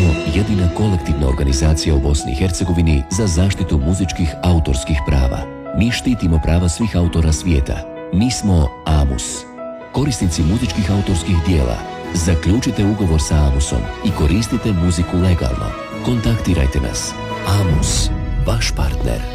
smo jedina kolektivna organizacija u Bosni i Hercegovini za zaštitu muzičkih autorskih prava. Mi štitimo prava svih autora svijeta. Mi smo AMUS. Korisnici muzičkih autorskih dijela, zaključite ugovor sa AMUS-om i koristite muziku legalno. Kontaktirajte nas. AMUS, vaš partner.